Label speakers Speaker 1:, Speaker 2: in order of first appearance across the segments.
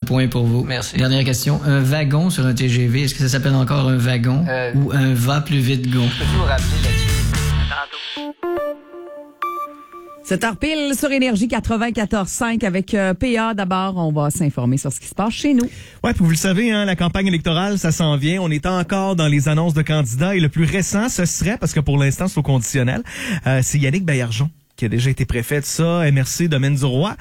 Speaker 1: point pour vous.
Speaker 2: Merci.
Speaker 1: Dernière question. Un wagon sur un TGV, est-ce que ça s'appelle encore un wagon ou un va plus vite gon?
Speaker 2: Je peux vous rappeler là-dessus. Tantôt.
Speaker 3: 7h pile sur Énergie 94.5 avec PA. D'abord, on va s'informer sur ce qui se passe chez nous.
Speaker 4: Ouais, puis vous le savez, hein, la campagne électorale, ça s'en vient. On est encore dans les annonces de candidats et le plus récent, ce serait, parce que pour l'instant, c'est au conditionnel, c'est Yannick Baillargeon, qui a déjà été préfet de ça, MRC Domaine du Roi.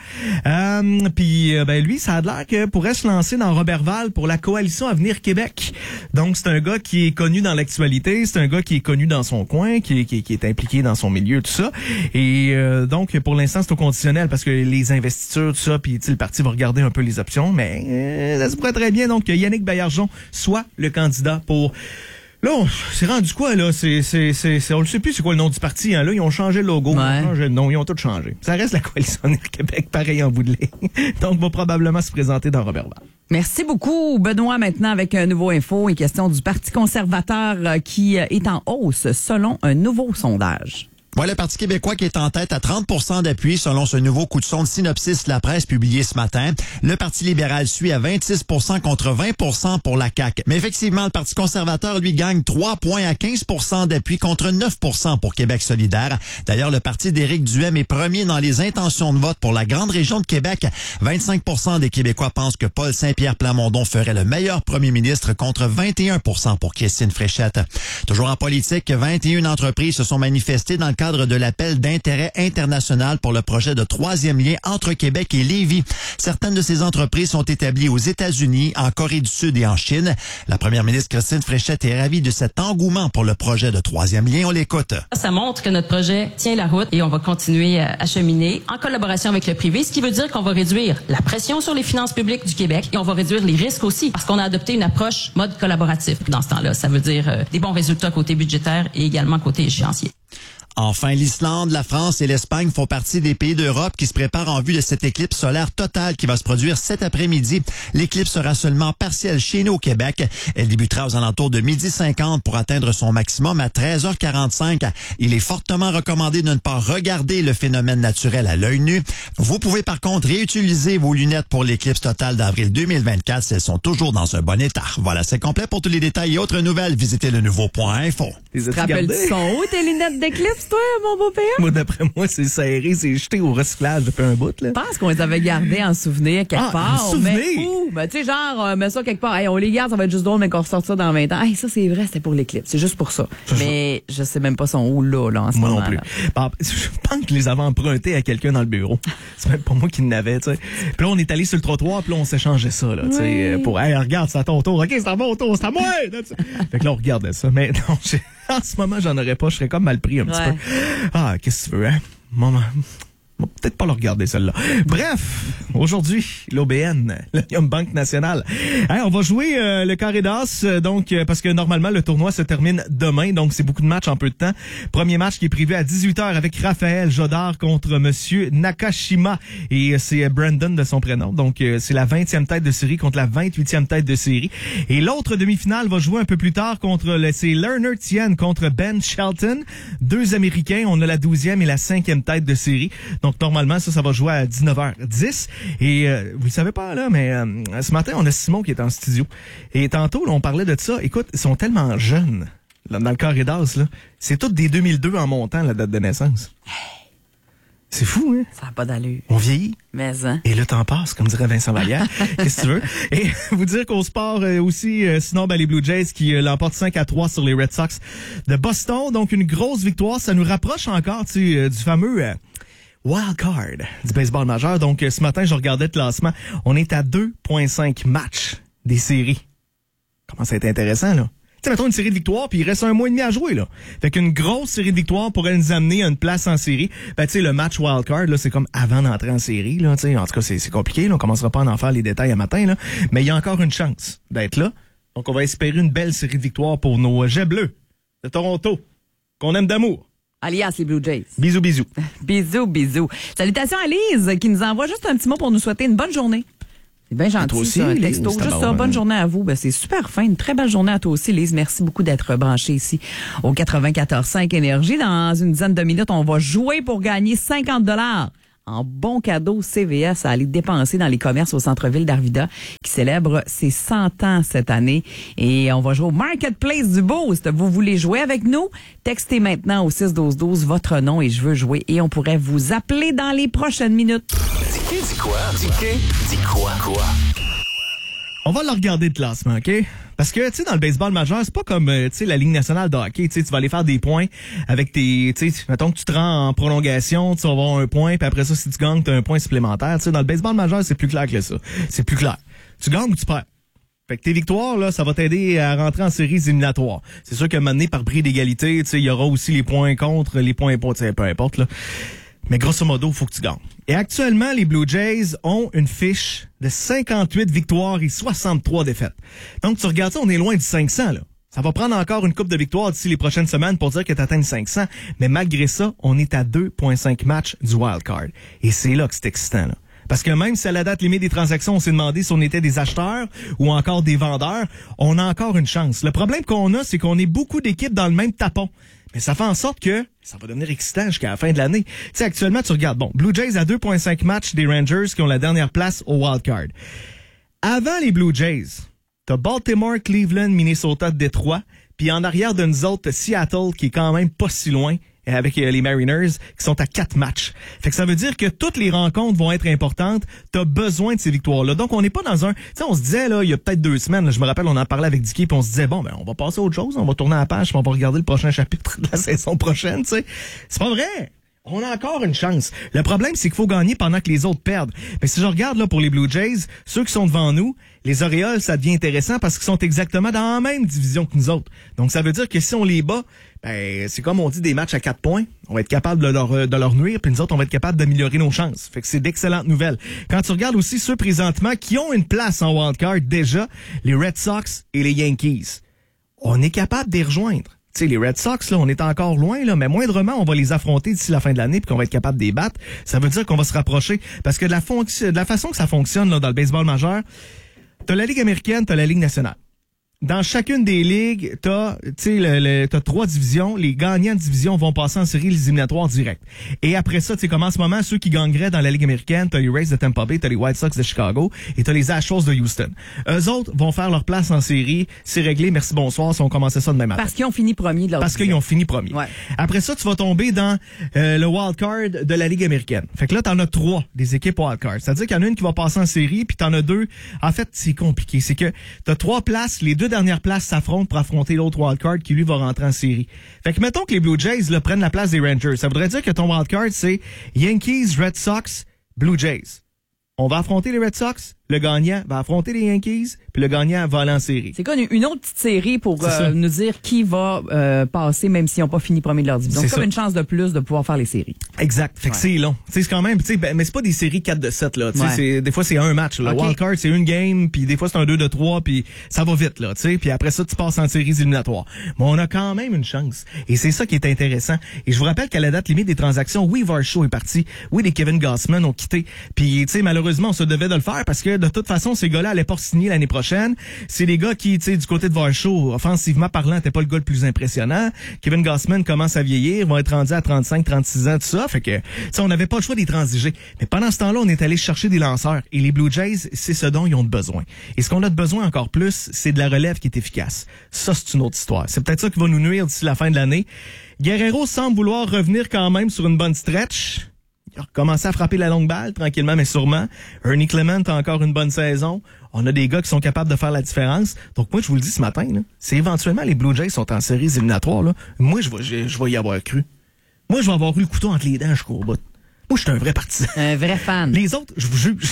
Speaker 4: Puis lui, ça a l'air que pourrait se lancer dans Robertval pour la coalition Avenir Québec. Donc, c'est un gars qui est connu dans l'actualité, c'est un gars qui est connu dans son coin, qui est impliqué dans son milieu, tout ça. Et donc, pour l'instant, c'est au conditionnel parce que les investitures, tout ça, puis le parti va regarder un peu les options, mais ça se pourrait très bien donc que Yannick Baillargeon soit le candidat pour... Là, c'est rendu quoi, là? On ne sait plus c'est quoi le nom du parti, hein. Là, ils ont changé le logo, ils ont changé le nom, ils ont tout changé. Ça reste la coalition Avenir Québec, pareil en bout de ligne. Donc, va probablement se présenter dans Robertval.
Speaker 3: Merci beaucoup, Benoît. Maintenant, avec un nouveau info et question du Parti conservateur qui est en hausse selon un nouveau sondage.
Speaker 5: Voilà le Parti québécois qui est en tête à 30% d'appui selon ce nouveau coup de sonde Synopsis La Presse publié ce matin. Le Parti libéral suit à 26% contre 20% pour la CAQ. Mais effectivement, le Parti conservateur, lui, gagne 3 points à 15% d'appui contre 9% pour Québec solidaire. D'ailleurs, le Parti d'Éric Duhem est premier dans les intentions de vote pour la grande région de Québec. 25% des Québécois pensent que Paul Saint-Pierre Plamondon ferait le meilleur premier ministre contre 21% pour Christine Fréchette. Toujours en politique, 21 entreprises se sont manifestées dans le cadre de l'appel d'intérêt international pour le projet de troisième lien entre Québec et Lévis. Certaines de ces entreprises sont établies aux États-Unis, en Corée du Sud et en Chine. La première ministre Christine Fréchette est ravie de cet engouement pour le projet de troisième lien. On l'écoute.
Speaker 6: Ça montre que notre projet tient la route et on va continuer à cheminer en collaboration avec le privé, ce qui veut dire qu'on va réduire la pression sur les finances publiques du Québec et on va réduire les risques aussi parce qu'on a adopté une approche mode collaboratif. Dans ce temps-là, ça veut dire des bons résultats côté budgétaire et également côté échéancier.
Speaker 5: Enfin, l'Islande, la France et l'Espagne font partie des pays d'Europe qui se préparent en vue de cette éclipse solaire totale qui va se produire cet après-midi. L'éclipse sera seulement partielle chez nous au Québec. Elle débutera aux alentours de 12h50 pour atteindre son maximum à 13h45. Il est fortement recommandé de ne pas regarder le phénomène naturel à l'œil nu. Vous pouvez par contre réutiliser vos lunettes pour l'éclipse totale d'avril 2024 si elles sont toujours dans un bon état. Voilà, c'est complet. Pour tous les détails et autres nouvelles, visitez le nouveau.info.
Speaker 3: Tu te rappelles-tu son où tes lunettes d'éclipse, toi, mon beau père?
Speaker 4: Moi, d'après moi, c'est serré, c'est jeté au recyclage depuis un bout, là.
Speaker 3: Je pense qu'on les avait gardés en souvenir quelque part.
Speaker 4: En souvenir?
Speaker 3: Mais où? Ben, tu sais, genre, mets ça quelque part. Hey, on les garde, ça va être juste drôle, mais qu'on ressort ça dans 20 ans. Hey, ça, c'est vrai, c'était pour l'éclipse. C'est juste pour ça. Mais je sais même pas son où, là, en ce moment.
Speaker 4: Moi non plus. Bah, je pense que je les avais empruntés à quelqu'un dans le bureau. C'est même pas moi qui l'avais, tu sais. Puis là, on est allé sur le trottoir, puis là, on s'échangeait ça, là, tu sais, pour, hey, regarde, c'est à ton tour. OK, c'est à mon tour, c'est à moi! Fait que là, on regardait ça. Mais non, en ce moment, j'en aurais pas. Je serais comme mal pris un petit peu. Ah, qu'est-ce que tu veux, hein? Maman. On va peut-être pas le regarder, celle-là. Bref, aujourd'hui, l'OBN, l'Union Banque Nationale. Hey, on va jouer le carré d'as, donc parce que normalement, le tournoi se termine demain, donc c'est beaucoup de matchs en peu de temps. Premier match qui est prévu à 18h avec Raphaël Jodard contre Monsieur Nakashima. Et c'est Brandon de son prénom. Donc, c'est la 20e tête de série contre la 28e tête de série. Et l'autre demi-finale va jouer un peu plus tard c'est Lerner Tien contre Ben Shelton. Deux Américains. On a la 12e et la 5e tête de série. Donc, normalement, ça va jouer à 19h10. Et vous le savez pas, là, mais ce matin, on a Simon qui est en studio. Et tantôt, là, on parlait de ça. Écoute, ils sont tellement jeunes, là, dans le carré d'as, là. C'est tous des 2002 en montant, la date de naissance. C'est fou, hein?
Speaker 3: Ça n'a pas d'allure.
Speaker 4: On vieillit.
Speaker 3: Mais, hein?
Speaker 4: Et le temps passe, comme dirait Vincent Vallière. Qu'est-ce que tu veux? Et vous dire qu'au sport aussi, sinon, les Blue Jays qui l'emportent 5-3 sur les Red Sox de Boston. Donc, une grosse victoire. Ça nous rapproche encore, du fameux wild card du baseball majeur. Donc, ce matin, je regardais le classement. On est à 2,5 matchs des séries. Comment ça va être intéressant, là? Tu sais, mettons une série de victoires, puis il reste 1 mois et demi à jouer, là. Fait qu'une grosse série de victoires pourrait nous amener à une place en série. Ben, tu sais, le match wildcard, là, c'est comme avant d'entrer en série, là, tu sais. En tout cas, c'est compliqué, là. On commencera pas à en faire les détails à matin, là. Mais il y a encore une chance d'être là. Donc, on va espérer une belle série de victoires pour nos Jets bleus de Toronto, qu'on aime d'amour.
Speaker 3: Alias les Blue Jays.
Speaker 4: Bisous, bisous.
Speaker 3: Bisous, bisous. Salutations à Lise, qui nous envoie juste un petit mot pour nous souhaiter une bonne journée. C'est bien gentil,
Speaker 4: toi aussi,
Speaker 3: ça, un
Speaker 4: Lise,
Speaker 3: texto.
Speaker 4: c'est
Speaker 3: Juste ça, bonne journée à vous. Ben, c'est super fin. Une très belle journée à toi aussi, Lise. Merci beaucoup d'être branchée ici au 94.5 Énergie. Dans une dizaine de minutes, on va jouer pour gagner 50 $ en bon cadeau CVS à aller dépenser dans les commerces au centre-ville d'Arvida qui célèbre ses 100 ans cette année. Et on va jouer au Marketplace du Boost. Vous voulez jouer avec nous? Textez maintenant au 61212 votre nom et je veux jouer. Et on pourrait vous appeler dans les prochaines minutes.
Speaker 2: Dis quoi? Dis quoi?
Speaker 4: On va le regarder le classement, OK? Parce que, tu sais, dans le baseball majeur, c'est pas comme, tu sais, la Ligue nationale de hockey. Tu sais, tu vas aller faire des points avec tes, tu sais, mettons que tu te rends en prolongation, tu vas avoir un point, puis après ça, si tu gagnes, tu as un point supplémentaire. Tu sais, dans le baseball majeur, c'est plus clair que ça. C'est plus clair. Tu gagnes ou tu perds. Fait que tes victoires, là, ça va t'aider à rentrer en séries éliminatoires. C'est sûr qu'à un moment donné, par prix d'égalité, tu sais, il y aura aussi les points contre, les points pour, tu sais, peu importe, là. Mais grosso modo, il faut que tu gagnes. Et actuellement, les Blue Jays ont une fiche de 58 victoires et 63 défaites. Donc, tu regardes ça, on est loin du 500, là. Ça va prendre encore une coupe de victoires d'ici les prochaines semaines pour dire que tu atteignes 500. Mais malgré ça, on est à 2,5 matchs du wild card. Et c'est là que c'est excitant, là. Parce que même si à la date limite des transactions, on s'est demandé si on était des acheteurs ou encore des vendeurs, on a encore une chance. Le problème qu'on a, c'est qu'on est beaucoup d'équipes dans le même tapon. Mais ça fait en sorte que ça va devenir excitant jusqu'à la fin de l'année. Tu sais, actuellement, tu regardes, bon, Blue Jays à 2,5 matchs des Rangers qui ont la dernière place au wild card. Avant les Blue Jays, t'as Baltimore, Cleveland, Minnesota, Détroit, puis en arrière de nous autres, t'as Seattle qui est quand même pas si loin avec les Mariners qui sont à 4 matchs. Fait que ça veut dire que toutes les rencontres vont être importantes. T'as besoin de ces victoires-là. Donc, on n'est pas dans un... Tu sais, on se disait, là, il y a peut-être 2 semaines, là, je me rappelle, on en parlait avec Dicky, puis on se disait, bon, ben, on va passer à autre chose, on va tourner à la page, puis on va regarder le prochain chapitre de la saison prochaine, tu sais. C'est pas vrai! On a encore une chance. Le problème, c'est qu'il faut gagner pendant que les autres perdent. Mais si je regarde là pour les Blue Jays, ceux qui sont devant nous, les Orioles, ça devient intéressant parce qu'ils sont exactement dans la même division que nous autres. Donc, ça veut dire que si on les bat, ben, c'est comme on dit des matchs à 4 points. On va être capable de leur nuire, puis nous autres, on va être capable d'améliorer nos chances. Fait que c'est d'excellentes nouvelles. Quand tu regardes aussi ceux présentement qui ont une place en wildcard déjà, les Red Sox et les Yankees, on est capable de les rejoindre. Tu sais, les Red Sox, là, on est encore loin, là, mais moindrement, on va les affronter d'ici la fin de l'année puis qu'on va être capable de les battre. Ça veut dire qu'on va se rapprocher. Parce que de la façon que ça fonctionne, là, dans le baseball majeur, t'as la Ligue américaine, t'as la Ligue nationale. Dans chacune des ligues, t'as 3 divisions. Les gagnants de division vont passer en série éliminatoire directe. Et après ça, tu sais, comme en ce moment, ceux qui gagneraient dans la Ligue américaine, t'as les Rays de Tampa Bay, t'as les White Sox de Chicago et t'as les Astros de Houston. Eux autres vont faire leur place en série. C'est réglé. Merci, bonsoir. Si on commençait ça demain matin.
Speaker 3: Parce qu'ils ont fini premier de leur
Speaker 4: Parce qu'ils ont fini premier.
Speaker 3: Ouais.
Speaker 4: Après ça, tu vas tomber dans le wild card de la Ligue américaine. Fait que là, t'en as 3 des équipes wild card. C'est-à-dire qu'il y en a une qui va passer en série, puis t'en as 2. En fait, c'est compliqué. C'est que t'as 3 places, les 2 dernières places s'affrontent pour affronter l'autre wildcard qui, lui, va rentrer en série. Fait que mettons que les Blue Jays là, prennent la place des Rangers. Ça voudrait dire que ton wildcard, c'est Yankees, Red Sox, Blue Jays. On va affronter les Red Sox, le gagnant va affronter les Yankees, puis le gagnant va aller en série.
Speaker 3: C'est comme une autre petite série pour nous dire qui va passer, même s'ils n'ont pas fini premier de leur division. C'est comme une chance de plus de pouvoir faire les séries.
Speaker 4: Exact. Fait que c'est long. C'est quand même, mais c'est pas des séries 4 de 7, là. Des fois, c'est un match. Le wild card, c'est une game, puis des fois, c'est un 2 de 3, puis ça va vite, là. Puis après ça, tu passes en séries éliminatoires. Mais on a quand même une chance. Et c'est ça qui est intéressant. Et je vous rappelle qu'à la date limite des transactions, oui, Varsho est parti. Oui, les Kevin Gausman ont quitté. Puis, tu sais, malheureusement, on se devait de le faire parce que, de toute façon, ces gars-là allaient pas signer l'année prochaine. C'est des gars qui, tu sais, du côté de Varsho, offensivement parlant, n'étaient pas le gars le plus impressionnant. Kevin Gausman commence à vieillir, vont être rendus à 35, 36 ans, tout ça. Fait que, tu sais, on n'avait pas le choix d'y transiger. Mais pendant ce temps-là, on est allé chercher des lanceurs. Et les Blue Jays, c'est ce dont ils ont besoin. Et ce qu'on a de besoin encore plus, c'est de la relève qui est efficace. Ça, c'est une autre histoire. C'est peut-être ça qui va nous nuire d'ici la fin de l'année. Guerrero semble vouloir revenir quand même sur une bonne stretch. Il a recommencé à frapper la longue balle, tranquillement mais sûrement. Ernie Clement a encore une bonne saison. On a des gars qui sont capables de faire la différence. Donc moi, je vous le dis ce matin, là, c'est éventuellement les Blue Jays sont en séries éliminatoires. Là. Moi, je vais y avoir cru. Moi, je vais avoir eu le couteau entre les dents jusqu'au bout. Moi, je suis un vrai partisan.
Speaker 3: Un vrai fan.
Speaker 4: Les autres, je vous juge.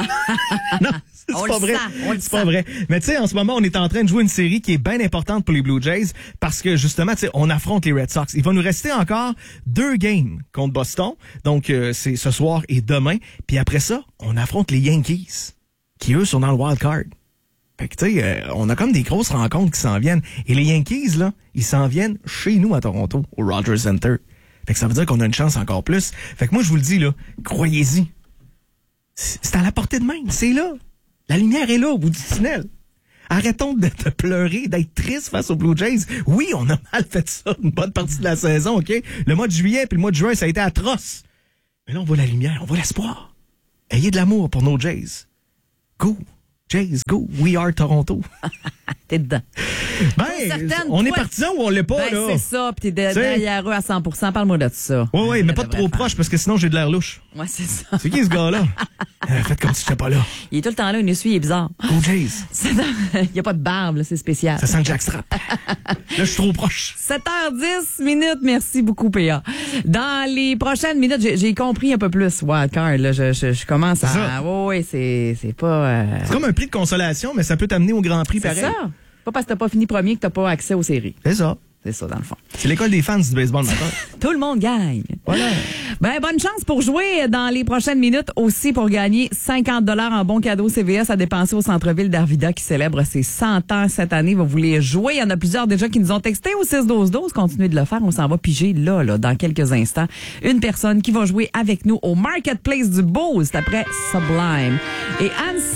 Speaker 4: Non, c'est pas vrai. C'est pas vrai. Mais tu sais, en ce moment, on est en train de jouer une série qui est bien importante pour les Blue Jays parce que justement, tu sais, on affronte les Red Sox. Il va nous rester encore 2 games contre Boston. Donc, c'est ce soir et demain. Puis après ça, on affronte les Yankees qui, eux, sont dans le wild card. Fait que, tu sais, on a comme des grosses rencontres qui s'en viennent. Et les Yankees, là, ils s'en viennent chez nous à Toronto, au Rogers Center. Fait que ça veut dire qu'on a une chance encore plus. Fait que moi, je vous le dis, là, croyez-y. C'est à la portée de main. C'est là. La lumière est là, au bout du tunnel. Arrêtons de pleurer, d'être triste face aux Blue Jays. Oui, on a mal fait ça une bonne partie de la saison, OK? Le mois de juillet puis le mois de juin, ça a été atroce. Mais là, on voit la lumière, on voit l'espoir. Ayez de l'amour pour nos Jays. Go! Jays, go! We are Toronto.
Speaker 3: T'es dedans.
Speaker 4: Ben,
Speaker 3: certaine,
Speaker 4: on
Speaker 3: toi,
Speaker 4: est partisan ou on l'est pas,
Speaker 3: Ben,
Speaker 4: là?
Speaker 3: c'est ça, puis t'es derrière eux à 100%. Parle-moi de ça.
Speaker 4: Oui, mais pas trop proche, parce que sinon, j'ai de l'air louche.
Speaker 3: Ouais, c'est ça.
Speaker 4: C'est qui, ce gars-là? Faites comme si j'étais pas là.
Speaker 3: Il est tout le temps là, une essuie, il est bizarre.
Speaker 4: Go Jays!
Speaker 3: Il n'y a pas de barbe, là, c'est spécial.
Speaker 4: Ça sent Jackstrap. Là, je suis trop proche.
Speaker 3: 7h10 Merci beaucoup, PA. Dans les prochaines minutes, j'ai compris un peu plus Wildcard. Là, je commence à... Oui, c'est pas...
Speaker 4: C'est comme un prix de consolation, mais ça peut t'amener au Grand Prix
Speaker 3: C'est
Speaker 4: pareil.
Speaker 3: ça. Pas parce que t'as pas fini premier que t'as pas accès aux séries.
Speaker 4: C'est ça.
Speaker 3: C'est ça, dans le fond.
Speaker 4: C'est l'école des fans du baseball matin.
Speaker 3: Tout le monde gagne.
Speaker 4: Voilà.
Speaker 3: Ben, bonne chance pour jouer dans les prochaines minutes aussi pour gagner 50 $ en bons cadeaux CVS à dépenser au centre-ville d'Arvida qui célèbre ses 100 ans cette année. Vous voulez jouer? Il y en a plusieurs déjà qui nous ont texté au 6-12-12. Continuez de le faire. On s'en va piger là, dans quelques instants. Une personne qui va jouer avec nous au Marketplace du Beauce après Sublime. Et Anne